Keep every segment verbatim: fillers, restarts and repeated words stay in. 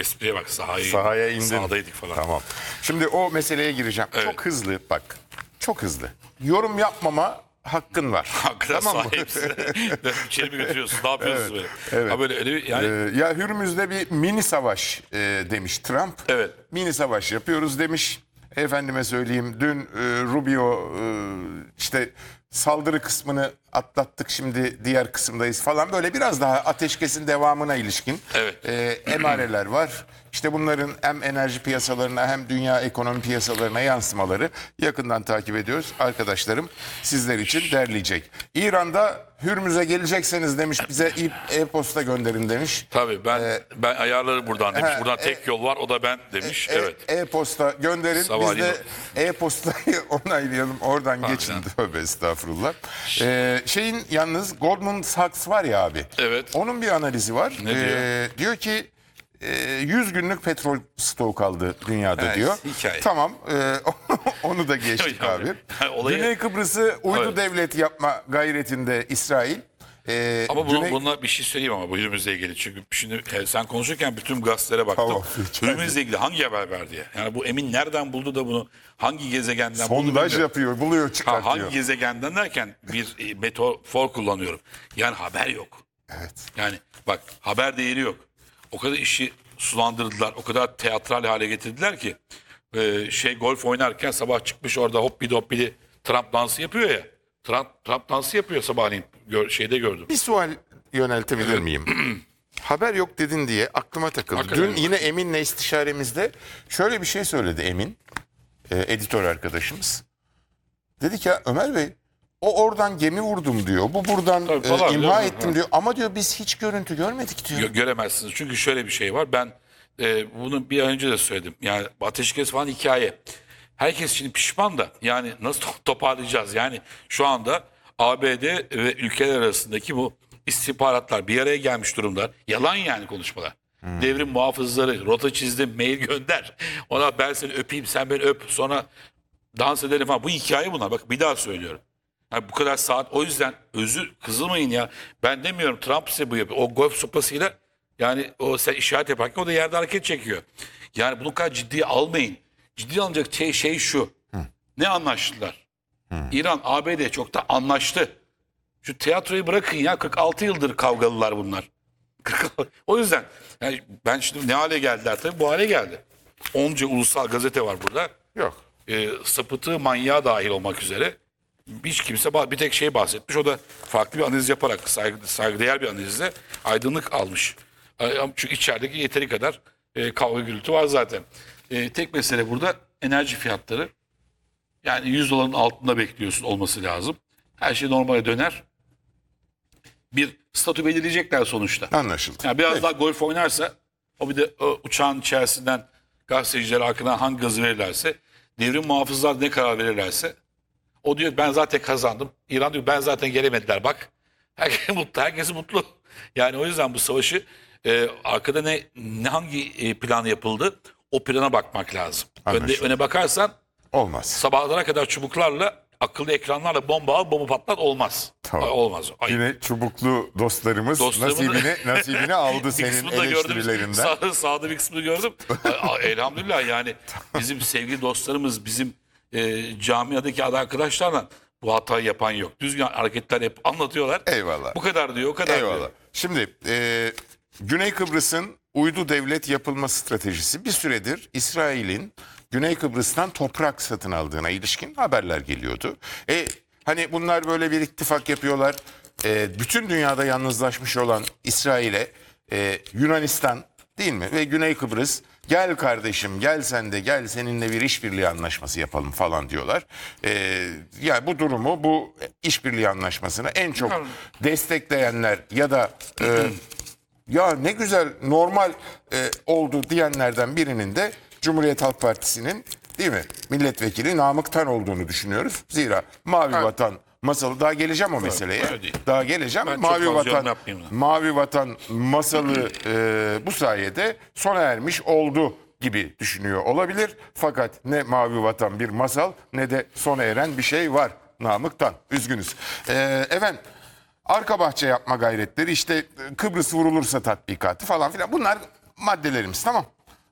espriye bak, sahaya, Sahaya indin. Sahadaydık falan. Tamam. Şimdi o meseleye gireceğim. Evet. Çok hızlı bak. Çok hızlı. Yorum yapmama hakkın var. Hakikaten Tamam mı? sahipsine. İçeri mi götürüyorsun? Ne yapıyorsunuz böyle? evet. Ha böyle öyle, yani Ee, ya Hürmüz'de bir mini savaş e, demiş Trump. Evet. Mini savaş yapıyoruz demiş. Efendime söyleyeyim dün e, Rubio e, işte saldırı kısmını atlattık, şimdi diğer kısımdayız falan, böyle biraz daha ateşkesin devamına ilişkin Evet. e, emareler var. İşte bunların hem enerji piyasalarına hem dünya ekonomi piyasalarına yansımaları yakından takip ediyoruz. Arkadaşlarım sizler için derleyecek. İran'da Hürmüz'e gelecekseniz demiş, bize e-posta gönderin demiş. tabii ben Ee, ben ayarları buradan demiş. he, Buradan tek yol var, o da ben demiş. E- evet. E-posta gönderin. Sabahleyin Biz de e-postayı onaylayalım. Oradan geçin. Tövbe estağfurullah. Ee, şeyin yalnız Goldman Sachs var ya abi. Evet. Onun bir analizi var. Ne diyor? Ee, diyor ki e, yüz günlük petrol stoğu kaldı dünyada Evet, diyor. hikaye. Tamam. e, onu da geçtik Yani, abi. olayı- Güney Kıbrıs'ı uydu Evet. devlet yapma gayretinde İsrail. Ee, Ama bunu, Güney- bununla bir şey söyleyeyim ama bu Hürmüz'le ilgili. Çünkü şimdi e, sen konuşurken bütün gazetelere baktım. Tamam. Hürmüz'le ilgili hangi haber verdi ya? Yani bu Emin nereden buldu da bunu, hangi gezegenden buldu? sondaj bilmiyorum. yapıyor, buluyor, Ha, çıkartıyor. hangi gezegenden derken bir e, metafor kullanıyorum. Yani haber yok. Evet. Yani bak, haber değeri yok. O kadar işi sulandırdılar, o kadar teatral hale getirdiler ki e, şey golf oynarken sabah çıkmış orada hoppidi hoppidi Trump dansı yapıyor ya. Trump, Trump dansı yapıyor sabahleyin. Gör, şeyde gördüm. Bir sual yöneltebilir miyim? Haber yok dedin diye aklıma takıldı. Hakikaten Dün yok. yine Emin'le istişaremizde şöyle bir şey söyledi Emin, e, editör arkadaşımız. Dedi ki ya Ömer Bey, o oradan gemi vurdum diyor. Bu buradan Tabii, e, falan, imha biliyorum, ettim ha. diyor. Ama diyor biz hiç görüntü görmedik diyor. Gö- göremezsiniz. Çünkü şöyle bir şey var. Ben e, bunu bir ay önce de söyledim. Yani ateşkes falan hikaye. Herkes şimdi pişman da yani nasıl to- toparlayacağız? Yani şu anda A B D ve ülkeler arasındaki bu istihbaratlar bir araya gelmiş durumda. Yalan yani konuşmalar. Devrim muhafızları, rota çizdim, mail gönder. Ona ben seni öpeyim, sen beni öp. Sonra dans edelim falan. Bu hikaye bunlar. Bak bir daha söylüyorum. Yani bu kadar saat, o yüzden özür kızılmayın ya. Ben demiyorum Trump size bu yapıyor. O golf sopasıyla yani o sen işaret yaparken o da yerde hareket çekiyor. Yani bunu kadar ciddiye almayın. Ciddiye alınacak şey, şey şu. Ne anlaştılar? İran, A B D çok da anlaştı. Şu tiyatroyu bırakın ya, kırk altı yıldır kavgalılar bunlar. O yüzden yani ben şimdi ne hale geldiler tabii, bu hale geldi. Onca ulusal gazete var burada. Yok. E, sapıtığı manyağı dahil olmak üzere hiç kimse ba- bir tek şey bahsetmiş. O da farklı bir analiz yaparak, saygı, saygıdeğer bir analizle aydınlık almış. E, Çünkü içerideki yeteri kadar e, kavga gürültü var zaten. E, tek mesele burada enerji fiyatları. Yani yüz doların altında bekliyorsun olması lazım. Her şey normale döner. Bir statü belirleyecekler sonuçta. Anlaşıldı. Yani biraz Peki. daha golf oynarsa, o bir de o uçağın içerisinden gazeteciler arkadan hangi gazı verirlerse, devrim muhafızlar ne karar verirlerse, o diyor ben zaten kazandım. İran diyor ben zaten gelemediler bak. Herkes mutlu, herkes mutlu. Yani o yüzden bu savaşı e, arkada ne, ne hangi e, plan yapıldı, o plana bakmak lazım. Önde, Anlaşıldı. öne bakarsan Olmaz. sabahlara kadar çubuklarla, akıllı ekranlarla bomba al, bomba patlat olmaz. Tamam. Ay, olmaz. Ay, Yine çubuklu dostlarımız Dostlarımın- nasibini nasibini aldı bir senin kısmını da gördüm. eleştirilerinden. Sağ, sağda bir kısmını gördüm. Ay, ay, Elhamdülillah yani bizim sevgili dostlarımız, bizim e, camiadaki aday arkadaşlarla bu hatayı yapan yok. Düzgün hareketler hep anlatıyorlar. Eyvallah. Bu kadar diyor, o kadar Eyvallah. diyor. Şimdi e, Güney Kıbrıs'ın uydu devlet yapılma stratejisi, bir süredir İsrail'in Güney Kıbrıs'tan toprak satın aldığına ilişkin haberler geliyordu. E, hani bunlar böyle bir ittifak yapıyorlar. E, bütün dünyada yalnızlaşmış olan İsrail'e e, Yunanistan değil mi ve Güney Kıbrıs, gel kardeşim gel sen de gel, seninle bir işbirliği anlaşması yapalım falan diyorlar. Ee, yani bu durumu, bu işbirliği anlaşmasını en çok destekleyenler ya da e, ya ne güzel normal e, oldu diyenlerden birinin de Cumhuriyet Halk Partisi'nin değil mi milletvekili Namık Tan olduğunu düşünüyoruz. Zira Mavi Vatan masalı, daha geleceğim o meseleye. öyle değil. Daha geleceğim. Ben çok Mavi fazla yorum Vatan yapmayayım da. Mavi Vatan masalı e, bu sayede sona ermiş oldu gibi düşünüyor olabilir. Fakat ne Mavi Vatan bir masal ne de sona eren bir şey var Namık'tan. Üzgünüz. E, efendim arka bahçe yapma gayretleri, işte Kıbrıs vurulursa tatbikatı falan filan, bunlar maddelerimiz, tamam.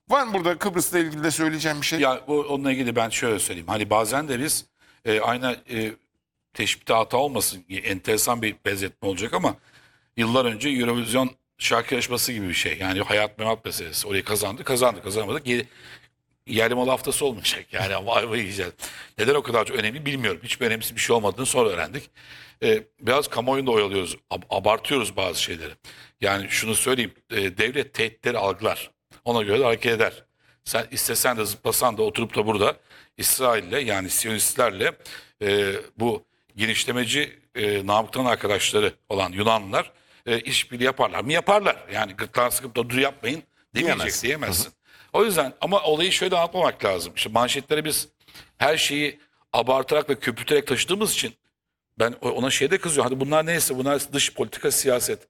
Var mı burada Kıbrıs'la ilgili de söyleyeceğim bir şey? Ya bu, onunla ilgili ben şöyle söyleyeyim. Hani bazen de biz e, aynı e, teşbihte hata olmasın, enteresan bir benzetme olacak ama yıllar önce Eurovision şarkı yarışması gibi bir şey. Yani hayat memat meselesi. Orayı kazandı, kazandı, kazanamadık. Geri, yerli malı haftası olmayacak. Yani ama ayva yiyeceğiz. Neden o kadar çok önemli bilmiyorum. Hiçbir önemsiz bir şey olmadığını sonra öğrendik. Ee, biraz kamuoyunda oyalıyoruz. ab- abartıyoruz bazı şeyleri. Yani şunu söyleyeyim. e, devlet tehditleri algılar. Ona göre de hareket eder. Sen istesen de zıplasan da oturup da burada İsrail'le yani Siyonistlerle e, bu genişlemeci e, Namık'tan arkadaşları olan Yunanlılar e, işbirliği yaparlar mı? Yaparlar. Yani gırtlağını sıkıp da dur yapmayın demeyecek, Diyemez. diyemezsin. O yüzden ama olayı şöyle anlatmamak lazım. İşte manşetlere biz her şeyi abartarak ve köpürterek taşıdığımız için ben ona şeyde kızıyorum. Hadi bunlar neyse, bunlar dış politika, siyaset.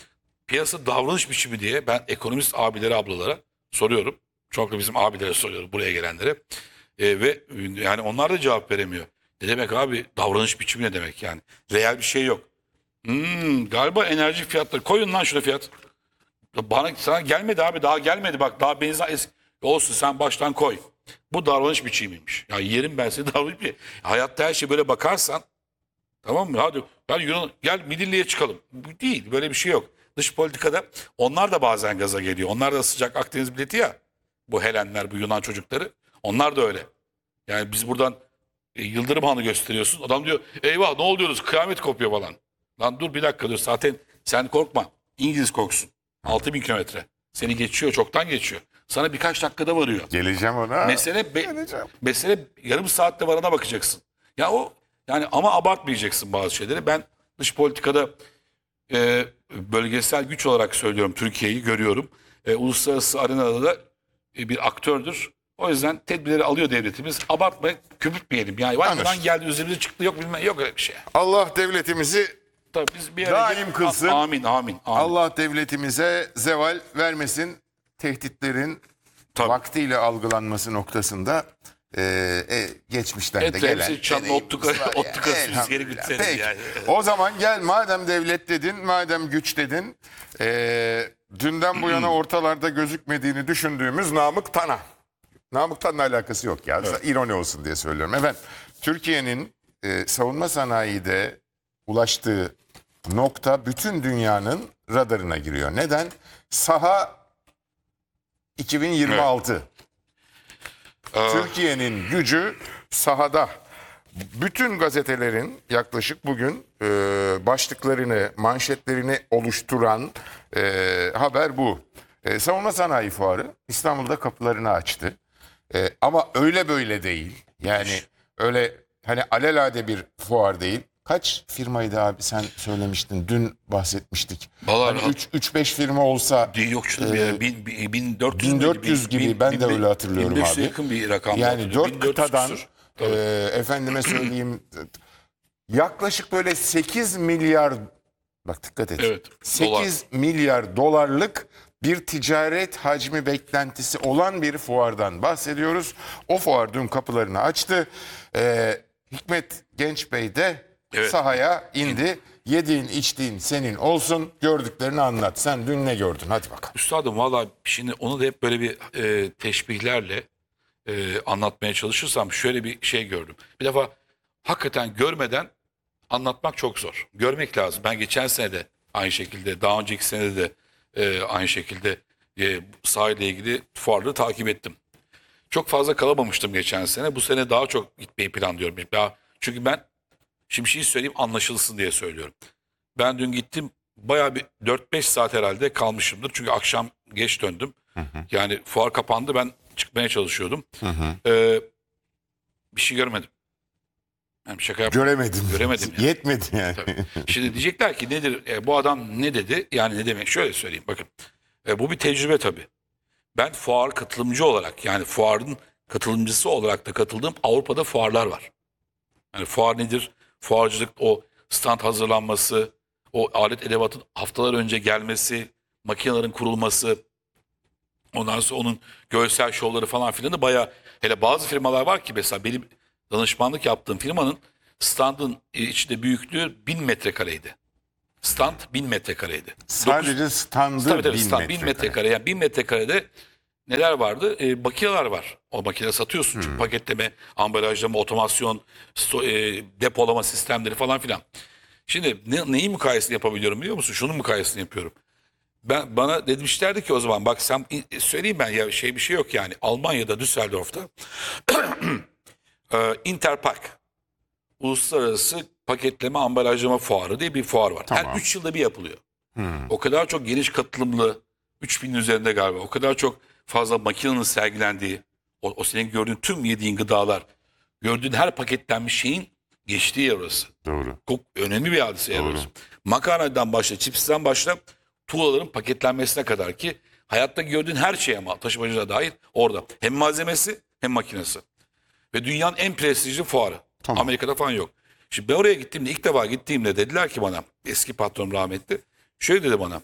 Piyasa davranış biçimi diye ben ekonomist abilere, ablalara soruyorum. Çok da bizim abilere soruyorum, buraya gelenlere. E, ve yani onlar da cevap veremiyor. Ne demek abi, davranış biçimi ne demek yani? Reel bir şey yok. Hmm, galiba enerji fiyatları. Koyun lan şuna fiyat. Bana sana gelmedi abi, daha gelmedi bak, daha benzin es- olsun, sen baştan koy. Bu davranış biçimiymiş. Ya yerim ben seni davranış biçimi. Hayatta her şey böyle bakarsan, tamam mı? Hadi ben Yunan, gel Midilli'ye çıkalım. Bu değil, böyle bir şey yok. Dış politikada onlar da bazen gaza geliyor. Onlar da sıcak Akdeniz milleti ya. Bu Helenler, bu Yunan çocukları. Onlar da öyle. Yani biz buradan e, Yıldırım Han'ı gösteriyorsun. Adam diyor eyvah ne oluyoruz, kıyamet kopuyor falan. Lan dur bir dakika dur, zaten sen korkma. İngiliz korksun. altı bin kilometre. Seni geçiyor, çoktan geçiyor. Sana birkaç dakikada varıyor. Geleceğim ona. Mesele be- Geleceğim. mesele yarım saatte varana bakacaksın. Ya o yani ama abartmayacaksın bazı şeyleri. Ben dış politikada e, bölgesel güç olarak söylüyorum, Türkiye'yi görüyorum. E, uluslararası arenada da e, bir aktördür. O yüzden tedbirleri alıyor devletimiz. Abartma, köpürtmeyelim. Yani vay Anlaşıldı. falan geldi üzerimize çıktı, yok bilmem, yok öyle bir şey. Allah devletimizi Tabii biz bir yere Daim gelip- kılsın. Amin, amin, amin. Allah devletimize zeval vermesin. Tehditlerin Tabii. vaktiyle algılanması noktasında e, e, geçmişten de Evet, gelen hepsi çatlı deneyimimiz ottuk- var yani. ottuk arası Elhamdülillah. rüzgarı gütseniz Peki. yani. O zaman gel, madem devlet dedin, madem güç dedin, e, dünden bu yana ortalarda gözükmediğini düşündüğümüz Namık Tan'a. Namık Tan'la alakası yok ya. İroni olsun diye söylüyorum. Efendim, Türkiye'nin e, savunma sanayide ulaştığı nokta bütün dünyanın radarına giriyor. Neden? Saha iki bin yirmi altı. Aa, Türkiye'nin gücü sahada. Bütün gazetelerin yaklaşık bugün e, başlıklarını, manşetlerini oluşturan e, haber bu. E, Savunma Sanayi Fuarı İstanbul'da kapılarını açtı. E, ama öyle böyle değil. Yani öyle hani alelade bir fuar değil. Kaç firmaydı abi, sen söylemiştin, dün bahsetmiştik. Vallahi Hani üç beş firma olsa yok şurada bir yere, bin- bin- bin dört yüz bin müydü? dört yüz Bin- gibi, bin- ben bin- de öyle hatırlıyorum bin beş yüze abi. yakın bir rakam. Yani dört kıtadan küsur. e, efendime söyleyeyim yaklaşık böyle sekiz milyar, bak dikkat et. Evet, sekiz milyar dolarlık bir ticaret hacmi beklentisi olan bir fuardan bahsediyoruz. O fuar dün kapılarını açtı. E, Hikmet Genç Bey de Evet. sahaya indi. Yediğin içtiğin senin olsun, gördüklerini anlat. Sen dün ne gördün? Hadi bakalım. Üstadım valla şimdi onu da hep böyle bir e, teşbihlerle e, anlatmaya çalışırsam şöyle bir şey gördüm. Bir defa hakikaten görmeden anlatmak çok zor. Görmek lazım. Ben geçen sene de aynı şekilde, daha önceki sene de e, aynı şekilde e, sahayla ilgili fuarları takip ettim. Çok fazla kalamamıştım geçen sene. Bu sene daha çok gitmeyi planlıyorum. Daha, çünkü ben şimdi bir şey söyleyeyim, anlaşılsın diye söylüyorum. Ben dün gittim, bayağı bir dört beş saat herhalde kalmışımdır. Çünkü akşam geç döndüm. Yani fuar kapandı, ben çıkmaya çalışıyordum. Ee, bir şey görmedim. Yani şaka yapmadım. Göremedim. Göremedim yani. Yetmedi yani. Şimdi diyecekler ki nedir e, bu adam ne dedi? Yani ne demek? Şöyle söyleyeyim bakın. E, bu bir tecrübe tabii. Ben fuar katılımcı olarak, yani fuarın katılımcısı olarak da katıldığım Avrupa'da fuarlar var. Yani fuar nedir? Fuarcılık, o stand hazırlanması, o alet edevatın haftalar önce gelmesi, makinelerin kurulması, ondan sonra onun görsel şovları falan filan da bayağı, hele bazı firmalar var ki mesela benim danışmanlık yaptığım firmanın standın içinde büyüklüğü bin metrekareydi. Stand bin metrekareydi. Sadece standı Tabii tabii bin stand bin metrekare. metrekare. Yani bin metrekarede neler vardı? E, makineler var. O makine satıyorsun. Çünkü paketleme, ambalajlama, otomasyon, sto- e, depolama sistemleri falan filan. Şimdi ne, neyi mukayesini yapabiliyorum biliyor musun? Şunun mukayesini yapıyorum. Ben bana demişlerdi ki o zaman bak sen söyleyeyim ben ya şey bir şey yok yani. Almanya'da Düsseldorf'ta e, Interpack Uluslararası Paketleme Ambalajlama Fuarı diye bir fuar var. Tamam. Her üç yılda bir yapılıyor. O kadar çok geniş katılımlı, üç binin üzerinde galiba. O kadar çok fazla makinenin sergilendiği, o, o senin gördüğün tüm yediğin gıdalar, gördüğün her paketlenmiş şeyin geçtiği yer orası. Doğru. Çok önemli bir hadise yer Doğru. orası. Makarnadan başla, çipsiden başla, tuğlaların paketlenmesine kadar ki hayatta gördüğün her şey ama taşımacılığa dair orada. Hem malzemesi hem makinesi. Ve dünyanın en prestijli fuarı. Tamam. Amerika'da falan yok. Şimdi ben oraya gittiğimde ilk defa gittiğimde dediler ki bana eski patronum rahmetli şöyle dedi bana.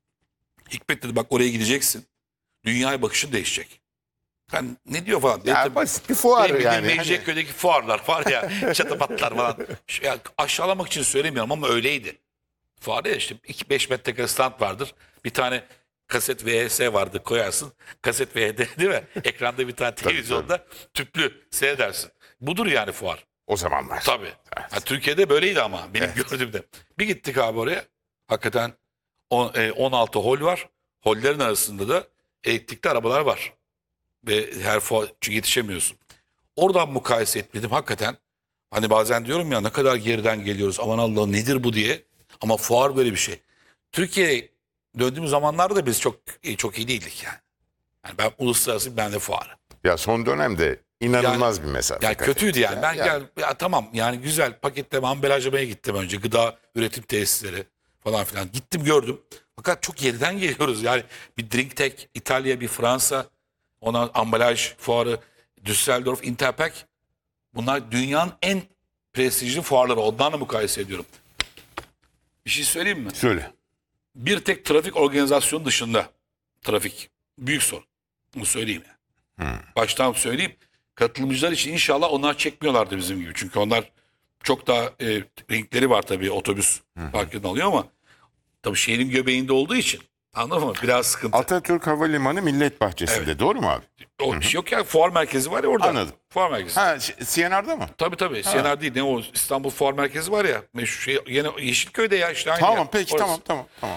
Hikmet dedi bak oraya gideceksin. Dünyaya bakışın değişecek. Ben ne diyor falan. Ya Dedim, basit bir fuar benim bildiğim yani. Hani- Mecidiyeköy'deki fuarlar var ya çatabatlar falan. Şu- ya aşağılamak için söylemiyorum ama öyleydi. Fuarda ya işte iki beş metrekare stand vardır. Bir tane kaset V H S vardı koyarsın. Kaset V H D değil mi? Ekranda bir tane televizyonda tüplü seyredersin. Budur yani fuar. O zamanlar. Tabii. Evet. Ha, Türkiye'de böyleydi ama benim gördüğümde. Bir gittik abi oraya. Hakikaten on- e, on altı hol var. Hollerin arasında da elektrikli arabalar var. Ve her fuar çünkü yetişemiyorsun. Oradan mukayese etmedim hakikaten. Hani bazen diyorum ya ne kadar geriden geliyoruz. Aman Allah'ım nedir bu diye. Ama fuar böyle bir şey. Türkiye'ye döndüğümüz zamanlarda biz çok çok iyi değildik yani. Yani ben uluslararası ben de fuarı. Ya son dönemde inanılmaz bir mesafe. Yani kat kötüydü ettik yani. Ben ya. gel ya tamam yani güzel paketleme ambalajlamaya gittim önce. Gıda üretim tesisleri falan filan. Gittim gördüm. Fakat çok geriden geliyoruz. Yani bir Drinktec, İtalya, bir Fransa, ona ambalaj fuarı, Düsseldorf, Interpack. Bunlar dünyanın en prestijli fuarları. Onlarla mukayese ediyorum. Bir şey söyleyeyim mi? Söyle. Bir tek trafik organizasyonu dışında trafik büyük sorun. Bunu söyleyeyim yani. Baştan söyleyeyim. Katılımcılar için inşallah onlar çekmiyorlardı bizim gibi. Çünkü onlar çok daha e, renkleri var tabii otobüs parkından alıyor ama tabii şehrin göbeğinde olduğu için anladın mı? Biraz sıkıntı. Atatürk Havalimanı Millet Bahçesi'nde. Doğru mu abi? O bir şey yok ya fuar merkezi var ya orada. Anladım. Fuar merkezi. Ha, ş- C N R'da mı? Tabii tabii. C N R değil ne o İstanbul Fuar Merkezi var ya. Meşhur şey yine Yeşilköy'de ya işte aynı Tamam yer. peki Orası. tamam tamam tamam.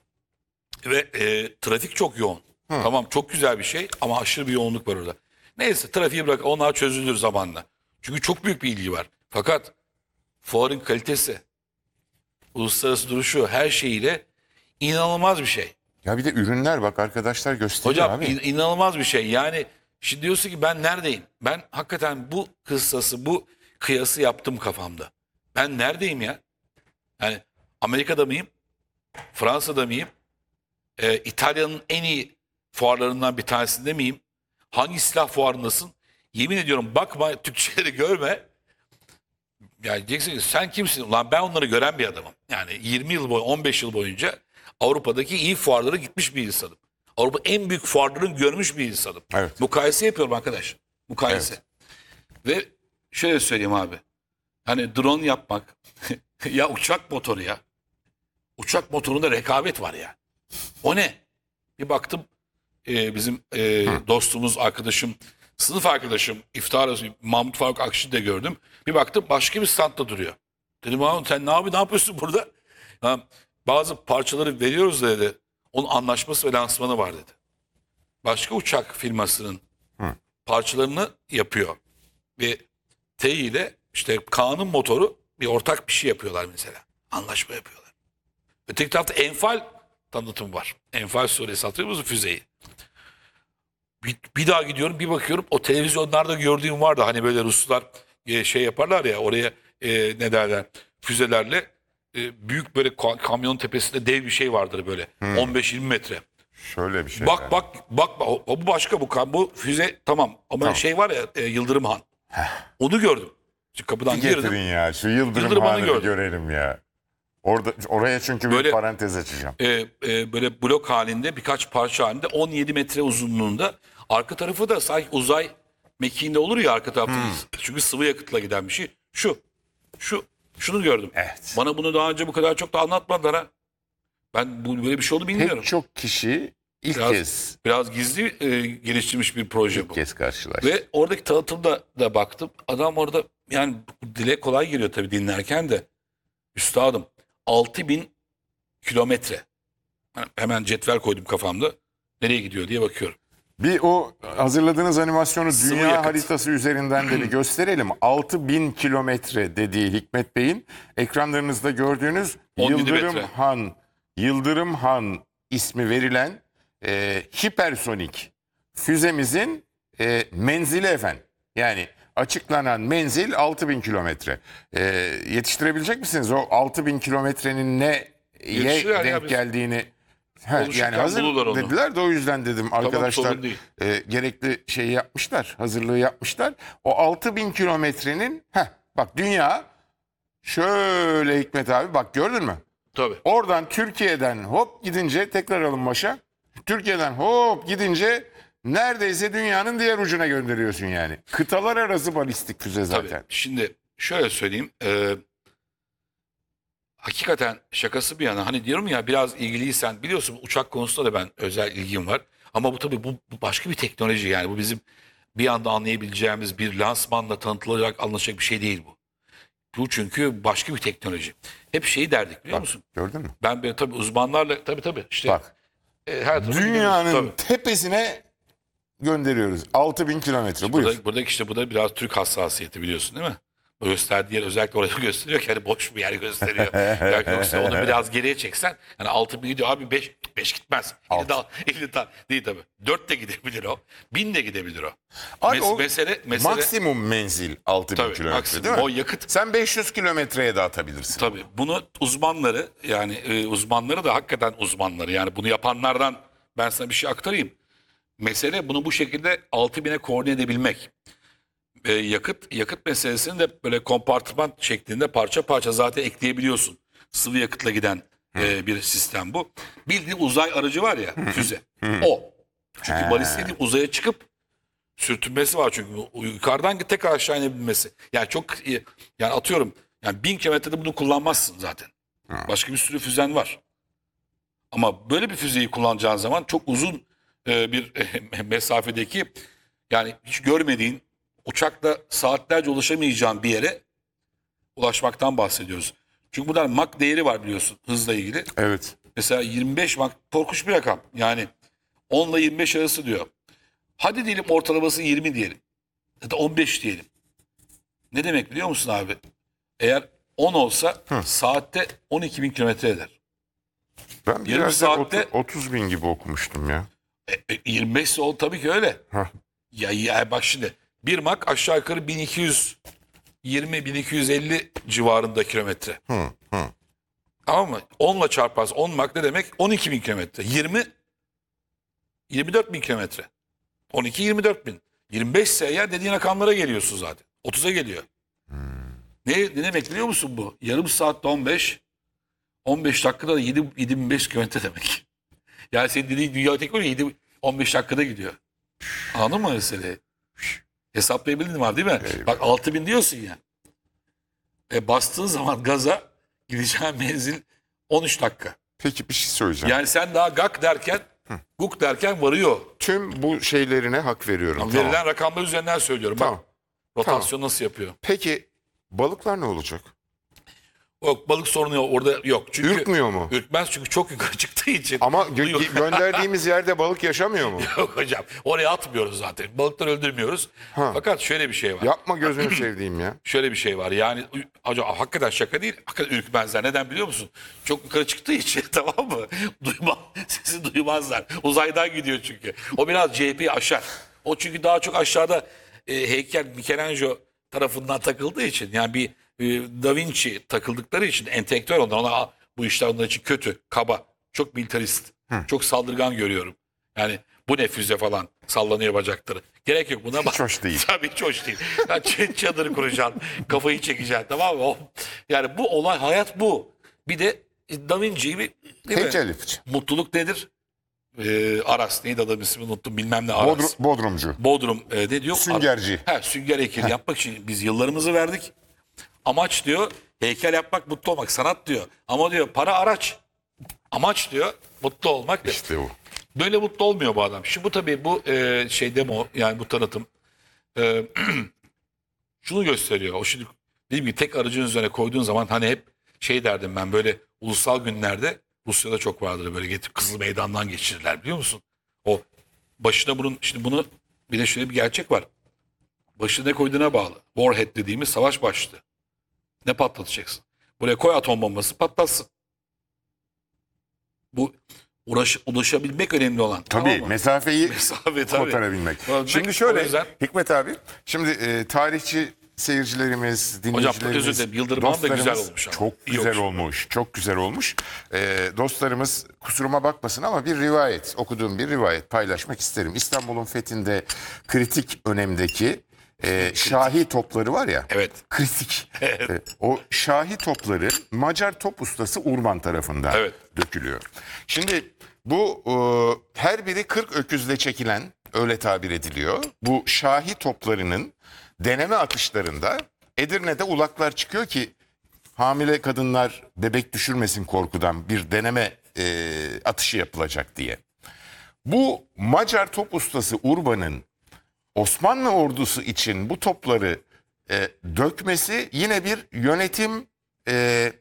Ve e, trafik çok yoğun. Tamam çok güzel bir şey ama aşırı bir yoğunluk var orada. Neyse trafiği bırak onlar çözülür zamanla. Çünkü çok büyük bir ilgi var. Fakat fuarın kalitesi, uluslararası duruşu her şeyiyle inanılmaz bir şey. Ya bir de ürünler bak arkadaşlar gösteriyor Hocam abi. in- inanılmaz bir şey. Yani şimdi diyorsun ki ben neredeyim? Ben hakikaten bu kıssası, bu kıyası yaptım kafamda. Ben neredeyim ya? Yani Amerika'da mıyım? Fransa'da mıyım? Ee, İtalya'nın en iyi fuarlarından bir tanesinde miyim? Hangi silah fuarındasın? Yemin ediyorum bakma Türkçeleri görme. Yani diyeceksin ki sen kimsin? Ulan ben onları gören bir adamım. Yani yirmi yıl boyunca, on beş yıl boyunca Avrupa'daki iyi fuarlara gitmiş bir insanım. Avrupa en büyük fuarlarını görmüş bir insanım. Evet. Mukayese yapıyorum arkadaş. Mukayese. Ve şöyle söyleyeyim abi. Hani drone yapmak ya uçak motoru ya. Uçak motorunda rekabet var ya. O ne? Bir baktım e, bizim e, dostumuz, arkadaşım, sınıf arkadaşım iftar arası Mahmut Faruk Akşin'i de gördüm. Bir baktım başka bir standta duruyor. Dedim Mahmut sen ne, abi, ne yapıyorsun burada? Ha, bazı parçaları veriyoruz dedi. Onun anlaşması ve lansmanı var dedi. Başka uçak firmasının parçalarını yapıyor. Ve T İ ile işte Kaan'ın motoru bir ortak bir şey yapıyorlar mesela. Anlaşma yapıyorlar. Öteki tarafta Enfal tanıtım var. Enfal suresi hatırlıyor musun füzeyi? Bir, bir daha gidiyorum bir bakıyorum o televizyonlarda gördüğüm vardı. Hani böyle Ruslar e, şey yaparlar ya oraya e, ne derler füzelerle e, büyük böyle ka- kamyon tepesinde dev bir şey vardır böyle on beş yirmi metre. Şöyle bir şey. Bak yani. bak bak bak, o, o bu başka bu kam- bu füze tamam ama Tamam. şey var ya e, Yıldırım Han. Onu gördüm. Şu kapıdan girdim. Getirin ya şu Yıldırım, Yıldırım Han'ı Han'ı bir gördüm. görelim ya. Orada oraya çünkü bir Böyle- parantez açacağım. e, e, böyle blok halinde birkaç parça halinde on yedi metre uzunluğunda arka tarafı da sanki uzay mekiğinde olur ya arka tarafı. Çünkü sıvı yakıtla giden bir şey. Şu. Şu. Şunu gördüm. Evet. Bana bunu daha önce bu kadar çok da anlatmadılar ha. Ben bu böyle bir şey olduğunu bilmiyorum. Pek çok kişi İlk Biraz, kez biraz gizli e, geliştirilmiş bir proje bu. ilk kez karşılaştık. Ve oradaki tanıtımda da baktım. Adam orada yani dile kolay geliyor tabii dinlerken de. Üstadım altı bin kilometre. Yani hemen cetvel koydum kafamda. Nereye gidiyor diye bakıyorum. Bir o hazırladığınız animasyonu Sıvı dünya yakıt. haritası üzerinden de bir gösterelim. altı bin kilometre dediği Hikmet Bey'in ekranlarınızda gördüğünüz on Yıldırım milimetre. Han, Yıldırım Han ismi verilen e, hipersonik füzemizin e, menzili efendim. Yani açıklanan menzil altı bin kilometre. E, yetiştirebilecek misiniz? O altı bin kilometrenin neye Yetiştirer ya denk biz. geldiğini? He, Konuşurken yani hazır bulurlar onu. dediler de o yüzden dedim arkadaşlar sorun değil. e, gerekli şeyi yapmışlar, hazırlığı yapmışlar. O altı bin kilometrenin heh, bak dünya şöyle Hikmet abi bak gördün mü? Tabii. Oradan Türkiye'den hop gidince tekrar alın başa. Türkiye'den hop gidince neredeyse dünyanın diğer ucuna gönderiyorsun yani. Kıtalar arası balistik füze zaten. Tabii. Şimdi şöyle söyleyeyim. E, hakikaten şakası bir yana hani diyorum ya biraz ilgiliysen biliyorsun uçak konusunda da ben özel ilgim var. Ama bu tabii bu, bu başka bir teknoloji yani bu bizim bir anda anlayabileceğimiz bir lansmanla tanıtılacak anlaşılacak bir şey değil bu. Bu çünkü başka bir teknoloji. Hep şeyi derdik biliyor Bak, musun? gördün mü? Ben böyle tabii uzmanlarla tabii tabii işte Bak e, her tarafa dünyanın gidiyoruz. Tabii. tepesine gönderiyoruz. altı bin kilometre buyur. Burada, buradaki işte bu da biraz Türk hassasiyeti biliyorsun değil mi? O gösterdiği yer özellikle orayı gösteriyor ki hani boş bir yer gösteriyor. Yani yoksa onu biraz geriye çeksen hani altı bin gidiyor abi beş beş gitmez. Altı. elli daha elli daha değil tabii. dört de gidebilir o. bin de gidebilir o. Abi Mes- o mesele mesele maksimum menzil altı bin tabii, kilometre maksimum. değil mi? O yakıt Sen beş yüz kilometreye de atabilirsin. tabii bunu uzmanları yani e, uzmanları da hakikaten uzmanları yani bunu yapanlardan ben sana bir şey aktarayım. Mesele bunu bu şekilde altı bine koordine edebilmek. E, yakıt yakıt meselesini de böyle kompartıman şeklinde parça parça zaten ekleyebiliyorsun. Sıvı yakıtla giden e, bir sistem bu. Bildiğin uzay aracı var ya füze. O. Çünkü balistik uzaya çıkıp sürtünmesi var çünkü bu yukarıdan tekrar aşağı inebilmesi. Yani çok iyi. Yani atıyorum yani bin kilometrede bunu kullanmazsın zaten. Başka bir sürü füzen var. Ama böyle bir füzeyi kullanacağın zaman çok uzun e, bir mesafedeki yani hiç görmediğin uçakla saatlerce ulaşamayacağın bir yere ulaşmaktan bahsediyoruz. Çünkü bunlar Mach değeri var biliyorsun hızla ilgili. Evet. Mesela yirmi beş Mach korkunç bir rakam. Yani on ile yirmi beş arası diyor. Hadi diyelim ortalaması yirmi diyelim. Ya da on beş diyelim. Ne demek biliyor musun abi? Eğer on olsa saatte on iki bin kilometre eder. Ben Yarım biraz da saatte- otu- otuz bin gibi okumuştum ya. E, e, yirmi beş ise o tabii ki öyle. Hah. Ya, ya bak şimdi bir Mach aşağı yukarı bin iki yüz yirmi bin iki yüz elli civarında kilometre. Hı, hı. Tamam mı? on ile çarparsa on Mach ne demek? on iki bin kilometre. yirmi yirmi dört bin kilometre. on iki yirmi dört bin. yirmi beş ise eğer dediğin rakamlara geliyorsun zaten. otuza geliyor. Ne, ne demek biliyor musun bu? Yarım saatte on beş on beş dakikada da yedi bin beş yüz kilometre demek. Yani senin dediğin dünya teknoloji yedi on beş dakikada gidiyor. Anladın mı meseleyi? Hesaplayabildin mi abi değil mi? Eyvallah. Bak altı bin diyorsun ya. E bastığın zaman gaza gideceğin menzil on üç dakika. Peki bir şey söyleyeceğim. Yani sen daha gak derken guk derken varıyor. Tüm bu şeylerine hak veriyorum. Ama Tamam. verilen rakamlar üzerinden söylüyorum. Tamam. Bak rotasyon nasıl yapıyor. Peki balıklar ne olacak? Yok balık sorunu yok, orada yok. Çünkü Ürkmüyor mu? Ürkmez çünkü çok yukarı çıktığı için. Ama gö- Yok. gönderdiğimiz yerde balık yaşamıyor mu? Yok hocam oraya atmıyoruz zaten. Balıkları öldürmüyoruz. Ha. Fakat şöyle bir şey var. Yapma gözünü sevdiğim ya. Şöyle bir şey var. Yani hocam hakikaten şaka değil. Hakikaten ürkmezler. Neden biliyor musun? Çok yukarı çıktığı için tamam mı? Duyma, sesi duymazlar. Uzaydan gidiyor çünkü. O biraz C H P'yi aşar. O çünkü daha çok aşağıda e, heykel Michelangelo tarafından takıldığı için yani bir e, Da Vinci takıldıkları için entelektüel onlar. Ona, bu işler onlar için kötü, kaba, çok militarist, çok saldırgan görüyorum. Yani bu ne füze falan sallanıyor bacakları. Gerek yok buna. Hiç hoş değil. Tabii hiç hoş değil. Yani ç- çadır kuracaksın, kafayı çekeceksin tamam mı? O- Yani bu olay hayat bu. Bir de Da Vinci gibi değil mi? Heykelifçi. Mutluluk nedir? Ee, Aras neydi adamın ismini unuttum bilmem ne Aras. Bodrum, Bodrumcu. Bodrum e, ne diyor? Süngerci. He, sünger heykeli yapmak için biz yıllarımızı verdik. Amaç diyor heykel yapmak mutlu olmak sanat diyor. Ama diyor para araç. Amaç diyor mutlu olmak. diyor. İşte o. Böyle mutlu olmuyor bu adam. Şimdi bu tabii bu e, şey demo yani bu tanıtım e, şunu gösteriyor. O şimdi dediğim gibi tek aracın üzerine koyduğun zaman hani hep şey derdim ben böyle ulusal günlerde Rusya'da çok vardır böyle getirip Kızıl Meydan'dan geçirirler biliyor musun? O başına bunun şimdi bunu bir de şöyle bir gerçek var. Başına ne koyduğuna bağlı. Warhead dediğimiz savaş başlığı. Ne patlatacaksın? Buraya koy atom bombası patlatsın. Bu uğraş, ulaşabilmek önemli olan. Tabii tamam mı? mesafeyi Mesafe tabii. kotarabilmek. Tabii. Şimdi O şöyle yüzden- Hikmet abi, şimdi e, tarihçi seyircilerimiz, dinleyicilerimiz, özür dilerim, Yıldırım Han da güzel dostlarımız olmuş ama. çok İyi güzel olmuş. olmuş, çok güzel olmuş. E, dostlarımız kusuruma bakmasın ama bir rivayet, okuduğum bir rivayet paylaşmak isterim. İstanbul'un fethinde kritik önemdeki e, şahi topları var ya. Evet. Kritik. E, o şahi topları Macar top ustası Urban tarafından Evet. dökülüyor. Şimdi bu e, her biri kırk öküzle çekilen, öyle tabir ediliyor. Bu şahi toplarının deneme atışlarında Edirne'de ulaklar çıkıyor ki hamile kadınlar bebek düşürmesin korkudan, bir deneme e, atışı yapılacak diye. Bu Macar top ustası Urban'ın Osmanlı ordusu için bu topları e, dökmesi yine bir yönetim e,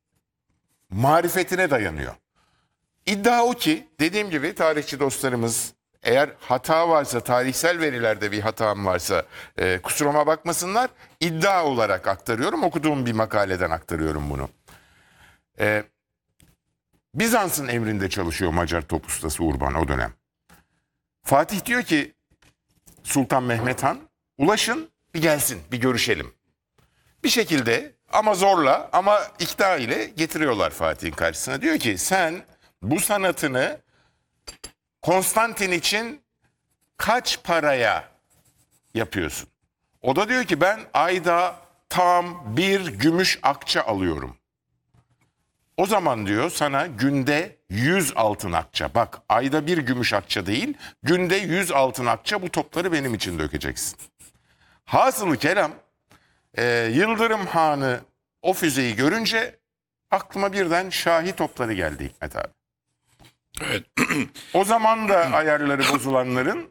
marifetine dayanıyor. İddia o ki, dediğim gibi tarihçi dostlarımız, eğer hata varsa, tarihsel verilerde bir hatam varsa e, kusuruma bakmasınlar. İddia olarak aktarıyorum, okuduğum bir makaleden aktarıyorum bunu. E, Bizans'ın emrinde çalışıyor Macar top ustası Urban o dönem. Fatih diyor ki Sultan Mehmet Han, ulaşın bir gelsin, bir görüşelim. Bir şekilde ama zorla ama ikna ile getiriyorlar Fatih'in karşısına. Diyor ki sen bu sanatını Konstantin için kaç paraya yapıyorsun? O da diyor ki ben ayda tam bir gümüş akça alıyorum. O zaman diyor sana günde yüz altın akça. Bak ayda bir gümüş akça değil, günde yüz altın akça bu topları benim için dökeceksin. Hasılı kelam e, Yıldırım Han'ı o füzeyi görünce aklıma birden şahi topları geldi Hikmet abi. Evet. O zaman da ayarları bozulanların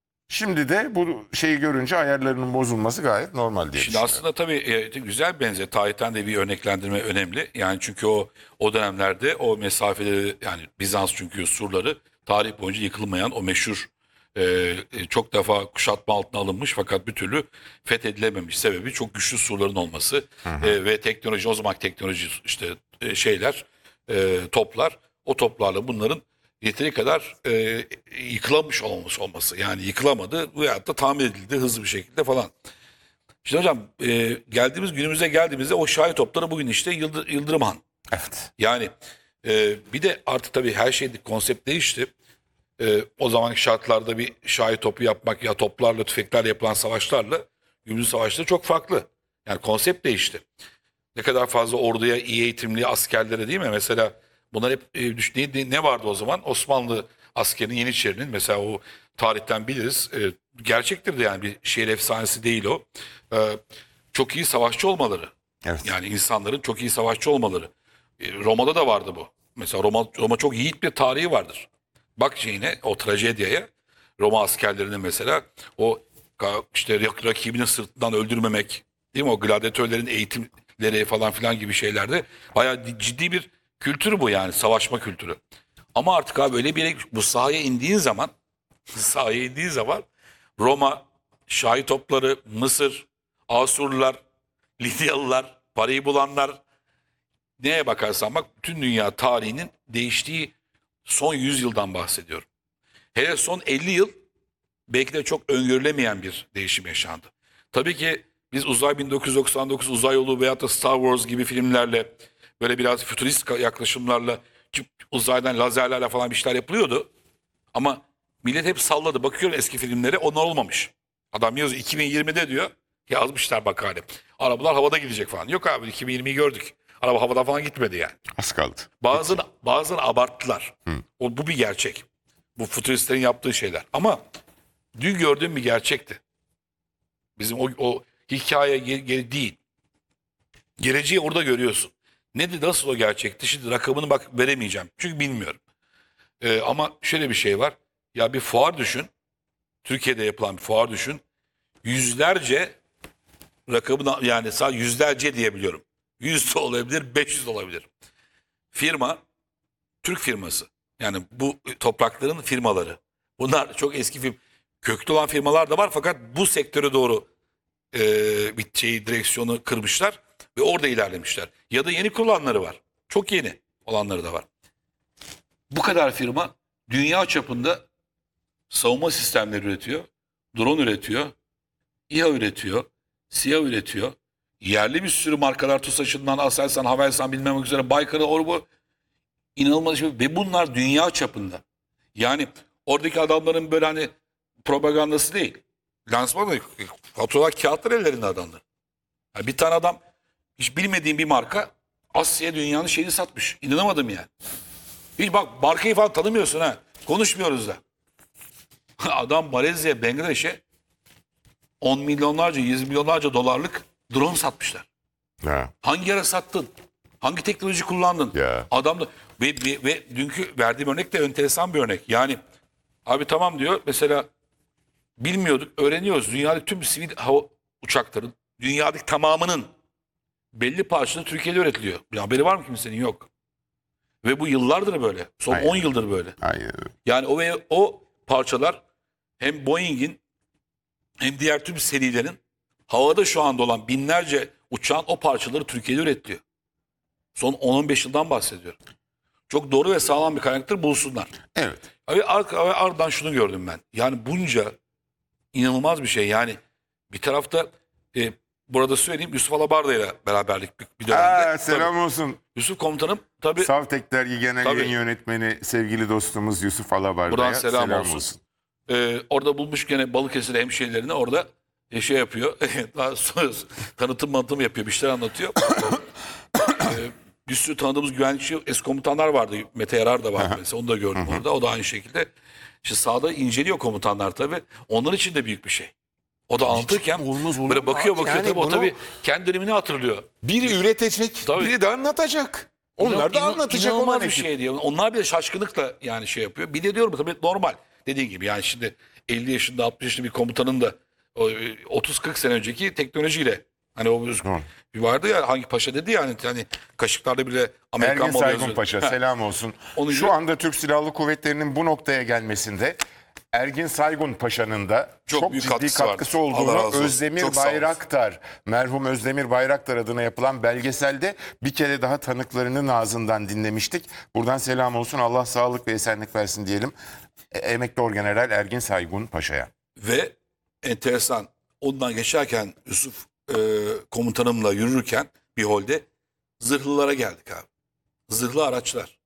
şimdi de bu şeyi görünce ayarlarının bozulması gayet normal diye Şimdi düşünüyorum. aslında tabii e, güzel benzer. Tarihten de bir örneklendirme önemli. Yani çünkü o o dönemlerde o mesafeleri yani Bizans çünkü surları tarih boyunca yıkılmayan o meşhur e, e, çok defa kuşatma altına alınmış fakat bir türlü fethedilememiş sebebi çok güçlü surların olması E, ve teknoloji o zaman teknoloji işte e, şeyler e, toplar o toplarla bunların yeteri kadar e, yıkılamış olmaması olması yani yıkılamadı veyahut da tamir edildi hızlı bir şekilde falan. Şimdi hocam e, geldiğimiz günümüze geldiğimizde o şahi topları bugün işte Yıldır, Yıldırım Han. Evet. Yani e, bir de artık tabii her şey konsept değişti. E, o zamanki şartlarda bir şahi topu yapmak ya toplarla tüfeklerle yapılan savaşlarla günümüz savaşları çok farklı. Yani konsept değişti. Ne kadar fazla orduya iyi eğitimli askerlere değil mi? Mesela bunlar hep e, düş- ne, ne vardı o zaman? Osmanlı askerinin Yeniçerinin mesela o tarihten biliriz. E, gerçektir de yani bir şehir efsanesi değil o. E, çok iyi savaşçı olmaları. Evet. Yani insanların çok iyi savaşçı olmaları. E, Roma'da da vardı bu. Mesela Roma, Roma çok yiğit bir tarihi vardır. Bak şeyine o trajedyaya Roma askerlerinin mesela o ka- işte rak- rakibinin sırtından öldürmemek değil mi? O gladyatörlerin eğitimleri falan filan gibi şeylerde bayağı di- ciddi bir kültür bu yani savaşma kültürü. Ama artık abi öyle bir yere bu sahaya indiğin zaman sahaya indiğin zaman Roma, şahi topları, Mısır, Asurlular, Lidyalılar, parayı bulanlar neye bakarsan bak bütün dünya tarihinin değiştiği son yüz yıldan bahsediyorum. Hele son elli yıl belki de çok öngörülemeyen bir değişim yaşandı. Tabii ki biz uzay bin dokuz yüz doksan dokuz uzay yolu veyahut da Star Wars gibi filmlerle böyle biraz fütürist yaklaşımlarla uzaydan lazerlerle falan bir şeyler yapılıyordu. Ama millet hep salladı. Bakıyorum eski filmlere onlar olmamış. Adam yazıyor iki bin yirmide diyor. Yazmışlar makale. Arabalar havada gidecek falan. Yok abi iki bin yirmiyi gördük. Araba havada falan gitmedi yani. Az kaldı. Bazıları, bazıları abarttılar. O, bu bir gerçek. Bu fütüristlerin yaptığı şeyler. Ama dün gördüğüm bir gerçekti. Bizim o, o hikaye ge- ge- değil. Geleceği orada görüyorsun. Nedir nasıl o gerçekti? Şimdi rakamını bak veremeyeceğim. Çünkü bilmiyorum. Ee, ama şöyle bir şey var. Ya bir fuar düşün. Türkiye'de yapılan bir fuar düşün. Yüzlerce rakamı yani sadece yüzlerce diyebiliyorum. Yüz de olabilir, beş yüz de olabilir. Firma, Türk firması. Yani bu toprakların firmaları. Bunlar çok eski firma. Köklü olan firmalar da var fakat bu sektöre doğru e, bir şeyi, direksiyonu kırmışlar ve orada ilerlemişler. Ya da yeni kurulanları var. Çok yeni olanları da var. Bu kadar firma dünya çapında savunma sistemleri üretiyor, drone üretiyor, İHA üretiyor, SİHA üretiyor. Yerli bir sürü markalar TUSAŞ'ından, Aselsan, Havelsan bilmem üzere Baykar'ı orbu inanılmaz şey. Ve bunlar dünya çapında. Yani oradaki adamların böyle hani propagandası değil. Lansmanı faturalar, kağıtlar ellerinde adamlar. Yani bir tane adam hiç bilmediğim bir marka Asya'ya dünyanın şeyini satmış. İnanamadım yani. Hiç bak markayı falan tanımıyorsun ha. Konuşmuyoruz da. Adam Malezya, Bangladeş'e on milyonlarca, yüz milyonlarca dolarlık drone satmışlar. Ha. Hangi ara sattın? Hangi teknoloji kullandın? Ya. Adam da ve, ve, ve dünkü verdiğim örnek de enteresan bir örnek. Yani abi tamam diyor mesela bilmiyorduk, öğreniyoruz. Dünyadaki tüm sivil hava uçakların, dünyadaki tamamının belli parçaları Türkiye'de üretiliyor. Bir haberi var mı kimsenin? Yok. Ve bu yıllardır böyle. Son Aynen. on yıldır böyle. Aynen. Yani o ve o parçalar hem Boeing'in hem diğer tüm serilerin havada şu anda olan binlerce uçağın o parçaları Türkiye'de üretiliyor. Son on on beş yıldan bahsediyorum. Çok doğru ve sağlam bir kaynaktır, bulsunlar. Evet. Ve ar- ve ardından şunu gördüm ben. Yani bunca inanılmaz bir şey. Yani bir tarafta e, burada söyleyeyim Yusuf Alabarda ile beraberlik bir, bir dönemde. Aa, selam Tabii, olsun. Yusuf komutanım tabii Savtek Dergi Genel Tabii. Yayın Yönetmeni sevgili dostumuz Yusuf Alabarda'ya buradan selam, selam olsun. olsun. e, orada bulmuş gene Balıkesir hemşehrilerini orada e, şey yapıyor. Daha sonra tanıtım manıtım yapıyor. Bir şeyler anlatıyor. e, bir sürü tanıdığımız güvenlikçi eski komutanlar vardı. Mete Yarar da vardı mesela. Onu da gördüm orada. O da aynı şekilde. İşte sahada inceliyor komutanlar tabii. Onlar için de büyük bir şey. O da anlatırken olmaz olur böyle mu bakıyor abi? bakıyor Yani tabii o bunu- tabii kendi dönemini hatırlıyor. Biri üretecek, Tabii. biri de anlatacak. Onlar da İnan- anlatacak inanılmaz olan bir ekip. şey diyor. Onlar bile şaşkınlıkla yani şey yapıyor. Bir de diyorum tabii normal. Dediğin gibi yani şimdi elli yaşında altmış yaşında bir komutanın da o, e, otuz kırk sene önceki teknolojiyle hani o bir, Doğru. bir vardı ya hangi paşa dedi ya hani, hani kaşıklarda bile Amerikan Ergin malı Saygun yazıyor. Paşa Ha, selam olsun. Onu Şu gö- anda Türk Silahlı Kuvvetleri'nin bu noktaya gelmesinde Ergin Saygun Paşa'nın da Çok çok, büyük ciddi katkısı katkısı, vardır. Allah olduğunu razı olsun. Özdemir Çok sağ olasın. Bayraktar, merhum Özdemir Bayraktar adına yapılan belgeselde bir kere daha tanıklarının ağzından dinlemiştik. Buradan selam olsun, Allah sağlık ve esenlik versin diyelim. E, Emekli Orgeneral Ergin Saygun Paşa'ya. Ve enteresan ondan geçerken Yusuf e, komutanımla yürürken bir holde zırhlılara geldik abi. Zırhlı araçlar.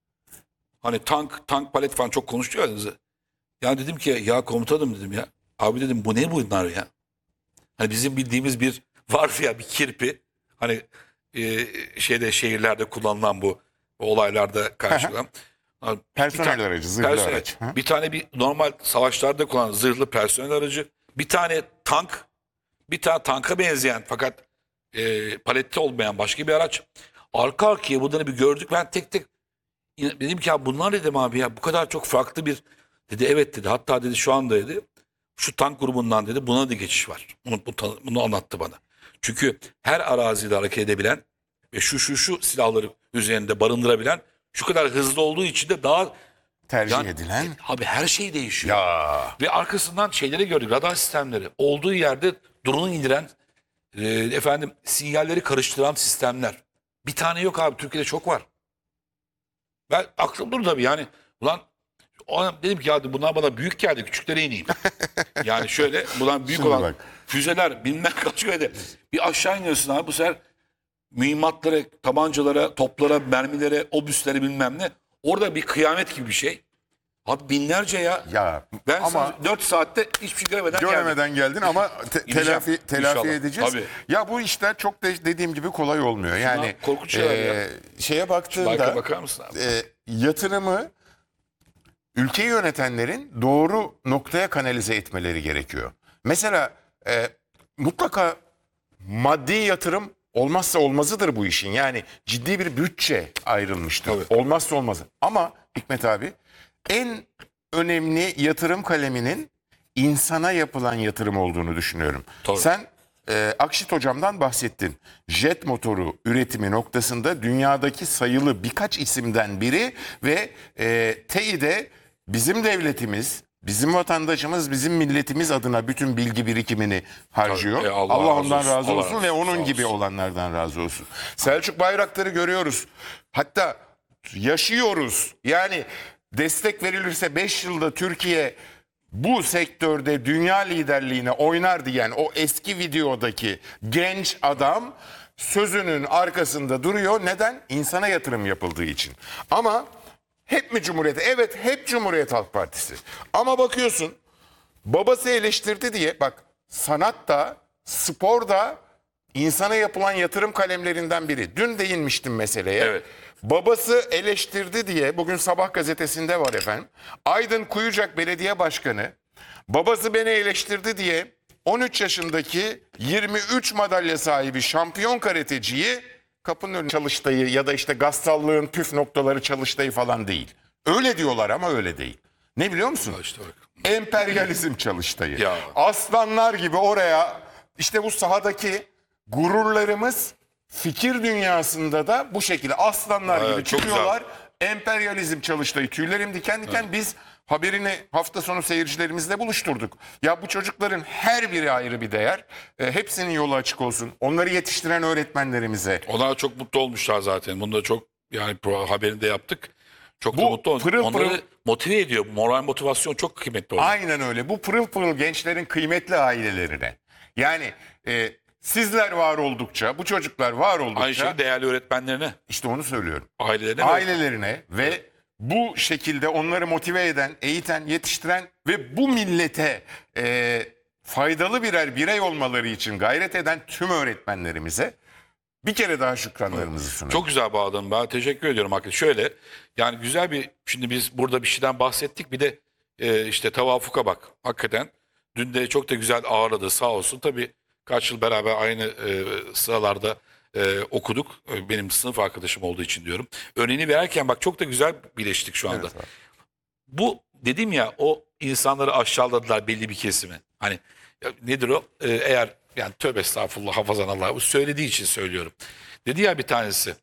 Hani tank, tank palet falan çok konuşuyor ya. zı- Ya dedim ki ya komutanım dedim ya. Abi dedim bu ne bunlar ya? Hani bizim bildiğimiz bir var ya bir kirpi. Hani e, şeyde şehirlerde kullanılan bu olaylarda karşılanan. Abi, bir Personel tane- aracı, zırhlı personel. araç. Hı? Bir tane bir normal savaşlarda kullanılan zırhlı personel aracı. Bir tane tank. Bir tane tanka benzeyen fakat e, palette olmayan başka bir araç. Arka arkaya bunları bir gördük. Ben tek tek İna- dedim ki ya bunlar dedim abi ya bu kadar çok farklı bir dedi evet dedi hatta dedi şu anda dedi şu tank grubundan dedi buna da geçiş var. Bunu, bu tan- bunu anlattı bana. Çünkü her arazide hareket edebilen ve şu şu şu silahları üzerinde barındırabilen şu kadar hızlı olduğu için de daha Tercih yani, edilen. abi her şey değişiyor. Ya Ve arkasından şeyleri gördük radar sistemleri olduğu yerde drone'u indiren e, efendim sinyalleri karıştıran sistemler. Bir tane yok abi Türkiye'de çok var. Ben aklım durdu tabii yani. Ulan o an dedim ki ya bunlar bana büyük geldi küçüklere ineyim. Yani şöyle bunlar büyük Şimdi olan bak. füzeler bilmem kaç köyde. Bir aşağı iniyorsun abi bu sefer mühimmatlara, tabancalara, toplara, mermilere, obüslere bilmem ne. Orada bir kıyamet gibi bir şey. Abi binlerce ya. ya Ben ama sana dört saatte hiçbir şey göremeden geldim. göremeden geldin ama te- Gideceğim, telafi telafi inşallah. edeceğiz. Tabii. Ya bu işler çok da dediğim gibi kolay olmuyor. Yani korkunç şeyler ya. e, şeye Bayka baktığında bakar mısın abi? e, yatırımı ülkeyi yönetenlerin doğru noktaya kanalize etmeleri gerekiyor. Mesela e, mutlaka maddi yatırım olmazsa olmazıdır bu işin. Yani ciddi bir bütçe ayrılmıştır. Tabii. Olmazsa olmazı. Ama Hikmet abi en önemli yatırım kaleminin insana yapılan yatırım olduğunu düşünüyorum. Tabii. Sen e, Akşit hocamdan bahsettin. Jet motoru üretimi noktasında dünyadaki sayılı birkaç isimden biri ve e, T İ de bizim devletimiz, bizim vatandaşımız, bizim milletimiz adına bütün bilgi birikimini harcıyor. Tabii, e, Allah Allah, razı ondan olsun, razı Allah olsun razı ve olsun, onun sağ gibi olsun. olanlardan razı olsun. Selçuk Bayraktar'ı görüyoruz. Hatta yaşıyoruz. Yani destek verilirse beş yılda Türkiye bu sektörde dünya liderliğine oynar diyen o eski videodaki genç adam sözünün arkasında duruyor. Neden? İnsana yatırım yapıldığı için. Ama hep mi Cumhuriyet? Evet, hep Cumhuriyet Halk Partisi. Ama bakıyorsun babası eleştirdi diye, bak, sanat da spor da insana yapılan yatırım kalemlerinden biri. Dün değinmiştim meseleye. Evet. Babası eleştirdi diye bugün Sabah gazetesinde var efendim. Aydın Kuyucak Belediye Başkanı babası beni eleştirdi diye on üç yaşındaki yirmi üç madalya sahibi şampiyon karateciyi kapının önüne çalıştayı ya da işte gassallığın püf noktaları çalıştayı falan değil. Öyle diyorlar ama öyle değil. Ne biliyor musun? İşte bak. Emperyalizm çalıştayı. Ya. Aslanlar gibi oraya, işte bu sahadaki gururlarımız fikir dünyasında da bu şekilde aslanlar Evet, gibi çok çıkıyorlar. Emperyalizm çalıştayı. Tüylerim diken diken. Evet. Biz haberini hafta sonu seyircilerimizle buluşturduk. Ya bu çocukların her biri ayrı bir değer. E, hepsinin yolu açık olsun. Onları yetiştiren öğretmenlerimize. Onlar çok mutlu olmuşlar zaten. Bunu da çok, yani pro- haberini de yaptık. Çok da Bu mutlu olmuş. pırıl Onları pırıl- motive ediyor. Moral motivasyon çok kıymetli oluyor. Aynen öyle. Bu pırıl pırıl gençlerin kıymetli ailelerine. Yani e, sizler var oldukça, bu çocuklar var oldukça, Aynı şey değerli öğretmenlerine, işte onu söylüyorum. ailelerine. Ailelerine ve bu şekilde onları motive eden, eğiten, yetiştiren ve bu millete e, faydalı birer birey olmaları için gayret eden tüm öğretmenlerimize bir kere daha şükranlarımızı sunalım. Çok güzel bağladın. Ben teşekkür ediyorum hakikaten. Şöyle, yani güzel bir, şimdi biz burada bir şeyden bahsettik. Bir de e, işte Tavafuka bak. Hakikaten dün de çok da güzel ağırladı, sağ olsun. Tabii kaç yıl beraber aynı e, sıralarda e, okuduk. E, Benim sınıf arkadaşım olduğu için diyorum. Örneğini verirken bak çok da güzel birleştik şu anda. Evet abi. Bu dedim ya, o insanları aşağıladılar, belli bir kesimi. Hani ya nedir o? Ee, eğer yani tövbe estağfurullah, hafazan Allah, bu söylediği için söylüyorum. Dedi ya bir tanesi,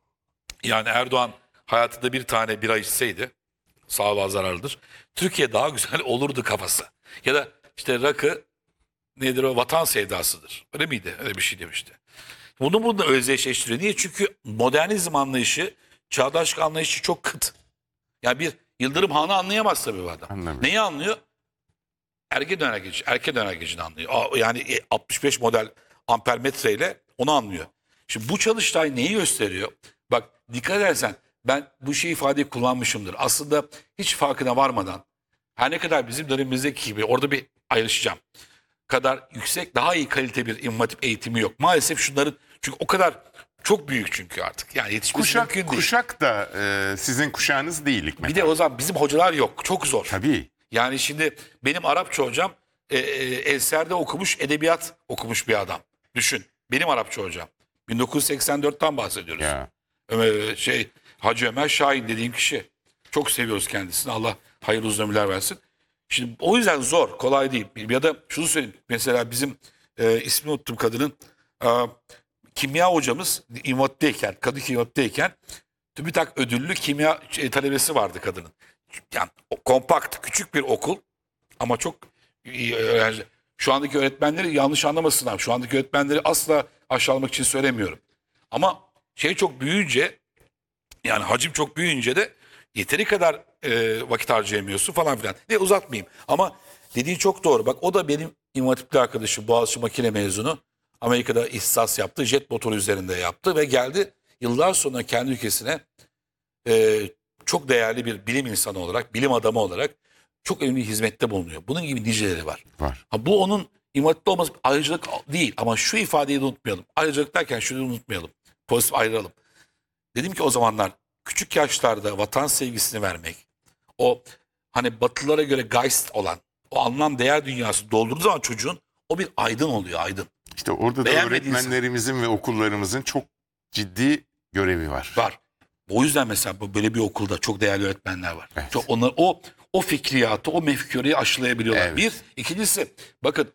yani Erdoğan hayatında bir tane bira içseydi sağlığa zararlıdır. Türkiye daha güzel olurdu kafası. Ya da işte rakı nedir o, vatan sevdasıdır. Öyle miydi? Öyle bir şey demişti. Bunu bununla özdeşleştiriyor. Niye? Çünkü modernizm anlayışı, çağdaşlık anlayışı çok kıt. Yani bir Yıldırım Han'ı anlayamaz tabii bu adam. Anlamıyorum. Neyi anlıyor? Erke dönergeci, erke dönergecini anlıyor. Aa, Yani e, altmış beş model ampermetreyle onu anlıyor. Şimdi bu çalıştay neyi gösteriyor? Bak dikkat edersen ben bu şey ifadeyi kullanmışımdır. Aslında hiç farkına varmadan, her ne kadar bizim dönemimizdeki gibi orada bir ayrışacağım kadar yüksek, daha iyi kalite bir imam hatip eğitimi yok. Maalesef şunların, çünkü o kadar çok büyük çünkü artık. Yani yetişmesi Kuşak, mümkün değil. kuşak da e, sizin kuşağınız değil Hikmet. Bir de o zaman bizim hocalar yok. Çok zor. Tabii. Yani şimdi benim Arapça hocam e, e, Enserde okumuş, edebiyat okumuş bir adam. Düşün. Benim Arapça hocam. bin dokuz yüz seksen dörtten bahsediyoruz. Ya. Ömer, şey Hacı Ömer Şahin dediğim kişi. Çok seviyoruz kendisini. Allah hayırlı uzun ömürler versin. Şimdi o yüzden zor, kolay değil. Ya da şunu söyleyeyim. Mesela bizim e, ismini unuttum kadının. E, kimya hocamız İmot'tayken, Kadıköy İmot'tayken TÜBİTAK ödüllü kimya şey, talebesi vardı kadının. Yani o kompakt, küçük bir okul ama çok iyi öğrenci. Şu andaki öğretmenleri yanlış anlamasınlar. Şu andaki öğretmenleri asla aşağılamak için söylemiyorum. Ama şey çok büyüyünce, yani hacim çok büyüyünce de yeteri kadar e, vakit harcayamıyorsun falan filan. Ne uzatmayayım. Ama dediğin çok doğru. Bak o da benim İmam Hatipli arkadaşım, Boğaziçi makine mezunu. Amerika'da ihtisas yaptı. Jet motoru üzerinde yaptı ve geldi yıllar sonra kendi ülkesine e, çok değerli bir bilim insanı olarak, bilim adamı olarak çok önemli hizmette bulunuyor. Bunun gibi niceleri var. Var. Ha, bu onun İmam Hatipli olması ayrıcalık değil. Ama şu ifadeyi de unutmayalım. Ayrıcalık derken şunu unutmayalım. Pozitif ayıralım. Dedim ki o zamanlar küçük yaşlarda vatan sevgisini vermek, o hani Batılılara göre Geist olan o anlam değer dünyası doldurduğu zaman çocuğun, o bir aydın oluyor, aydın. İşte orada da Beğenmediğiniz- öğretmenlerimizin ve okullarımızın çok ciddi görevi var. Var. O yüzden mesela bu- böyle bir okulda çok değerli öğretmenler var. Çok onlar o o fikriyatı, o mefkureyi aşılayabiliyorlar. Evet. Bir, ikincisi bakın